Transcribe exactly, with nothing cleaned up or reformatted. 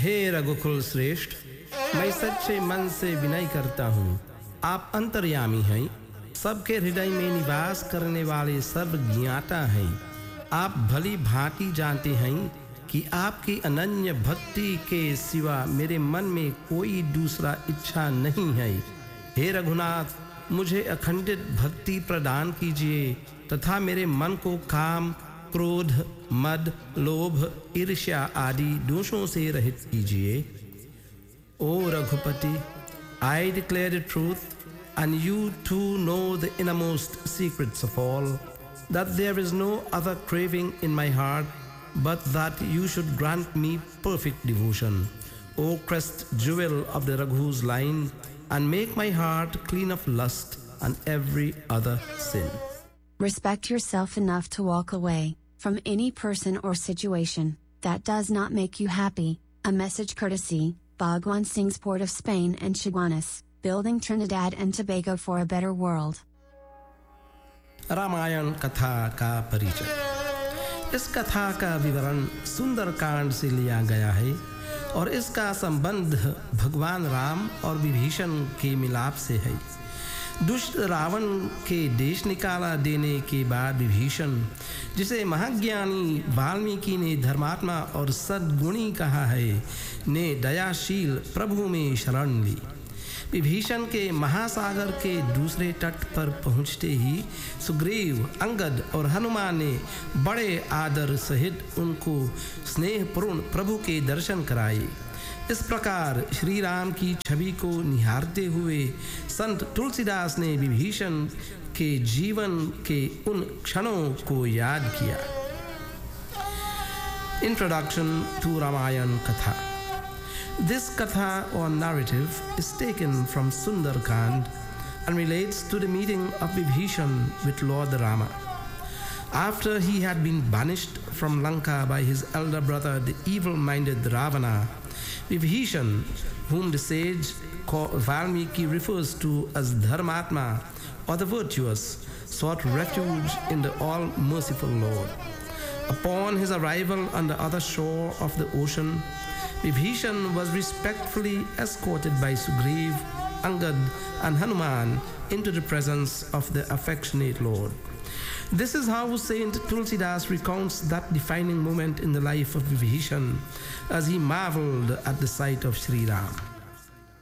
हे रघुकुल श्रेष्ठ, मैं सच्चे मन से विनय करता हूँ। आप अंतर्यामी हैं, सबके हृदय में निवास करने वाले सर्वज्ञाता हैं। आप भली भांति जानते हैं कि आपकी अनन्य भक्ति के सिवा मेरे मन में कोई दूसरा इच्छा नहीं है। हे रघुनाथ, मुझे अखंडित भक्ति प्रदान कीजिए तथा मेरे मन को काम, क्रोध, मद, लोभ, ईर्ष्या आदि दोषों से रहित कीजिए। ओ Raghupati, I declare the truth, and you too know the innermost secrets of all, that there is no other craving in my heart but that you should grant me perfect devotion. O crest jewel of the Raghu's line, and make my heart clean of lust and every other sin. Respect yourself enough to walk away from any person or situation that does not make you happy. A message courtesy, Bhagwan Singh's Port of Spain and Chaguanas, building Trinidad and Tobago for a better world. Ramayan कथा का परिचय। इस कथा का विवरण सुंदरकांड से लिया गया है और इसका संबंध भगवान राम और विभीषण के मिलाप से है। दुष्ट रावण के देश निकाला देने के बाद विभीषण, जिसे महाज्ञानी वाल्मीकि ने धर्मात्मा और सद्गुणी कहा है, ने दयाशील प्रभु में शरण ली। विभीषण के महासागर के दूसरे तट पर पहुँचते ही सुग्रीव, अंगद और हनुमान ने बड़े आदर सहित उनको स्नेहपूर्ण प्रभु के दर्शन कराए। इस प्रकार श्री राम की छवि को निहारते हुए संत तुलसीदास ने विभीषण के जीवन के उन क्षणों को याद किया। Introduction to Ramayan Katha. This katha or narrative is taken from Sundarkand and relates to the meeting of Vibhishan with Lord Rama. After he had been banished from Lanka by his elder brother, the evil-minded Ravana, Vibhishan, whom the sage Valmiki refers to as Dharmatma or the virtuous, sought refuge in the all-merciful Lord. Upon his arrival on the other shore of the ocean, Vibhishan was respectfully escorted by Sugriv, Angad and Hanuman into the presence of the affectionate Lord. This is how Saint Tulsidas recounts that defining moment in the life of Vibhishan as he marveled at the sight of Sri Ram.